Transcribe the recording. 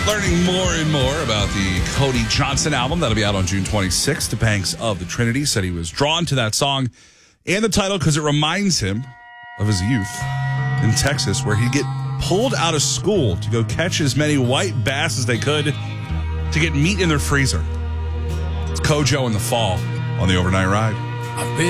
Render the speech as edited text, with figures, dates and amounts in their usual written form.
Learning more and more about the Cody Johnson album. That'll be out on June 26th. The Banks of the Trinity said he was drawn to that song and the title because it reminds him of his youth in Texas, where he'd get pulled out of school to go catch as many white bass as they could to get meat in their freezer. It's Kojo in the Fall on the Overnight Ride.